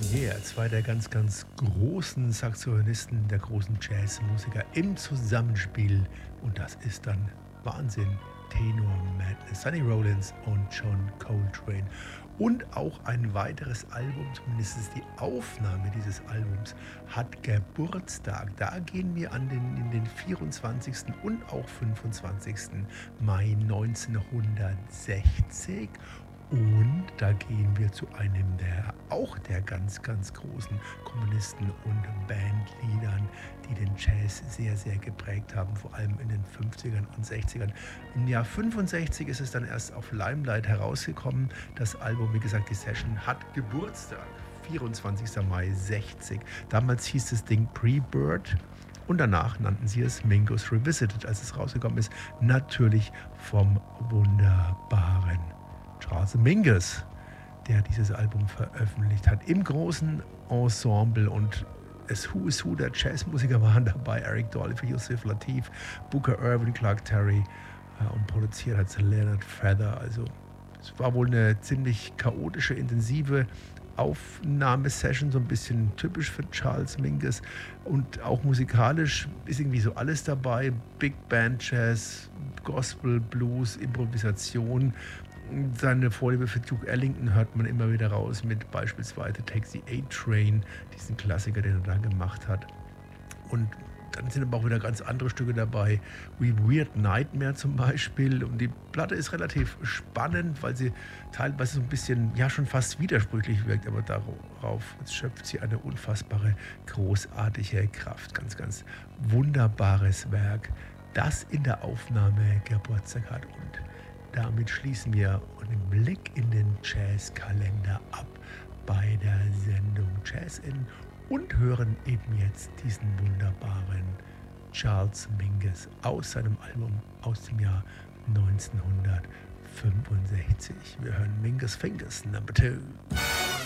Yeah, zwei der ganz, ganz großen Saxophonisten, der großen Jazzmusiker im Zusammenspiel. Und das ist dann Wahnsinn. Tenor Madness, Sonny Rollins und John Coltrane. Und auch ein weiteres Album, zumindest die Aufnahme dieses Albums, hat Geburtstag. Da gehen wir in den 24. und auch 25. Mai 1960. Und da gehen wir zu einem der ganz, ganz großen Komponisten und Bandleadern, die den Jazz sehr, sehr geprägt haben, vor allem in den 50ern und 60ern. Im Jahr 65 ist es dann erst auf Limelight herausgekommen. Das Album, wie gesagt, die Session hat Geburtstag. 24. Mai 60. Damals hieß das Ding Pre-Bird. Und danach nannten sie es Mingus Revisited, als es rausgekommen ist. Natürlich vom wunderbaren Charles Mingus, der dieses Album veröffentlicht hat, im großen Ensemble, und das Who is Who der Jazzmusiker waren dabei: Eric Dolphy, Yusef Lateef, Booker Ervin, Clark Terry, und produziert hat Leonard Feather. Also es war wohl eine ziemlich chaotische, intensive Aufnahmesession, so ein bisschen typisch für Charles Mingus, und auch musikalisch ist irgendwie so alles dabei: Big Band Jazz, Gospel, Blues, Improvisation. Seine Vorliebe für Duke Ellington hört man immer wieder raus, mit beispielsweise Take the A-Train, diesen Klassiker, den er da gemacht hat. Und dann sind aber auch wieder ganz andere Stücke dabei, wie Weird Nightmare zum Beispiel. Und die Platte ist relativ spannend, weil sie teilweise so ein bisschen, ja, schon fast widersprüchlich wirkt, aber darauf schöpft sie eine unfassbare, großartige Kraft. Ganz, ganz wunderbares Werk, das in der Aufnahme Geburtstag hat. Und damit schließen wir einen Blick in den Jazzkalender ab bei der Sendung Jazz In und hören eben jetzt diesen wunderbaren Charles Mingus aus seinem Album aus dem Jahr 1965. Wir hören Mingus Fingers Number 2.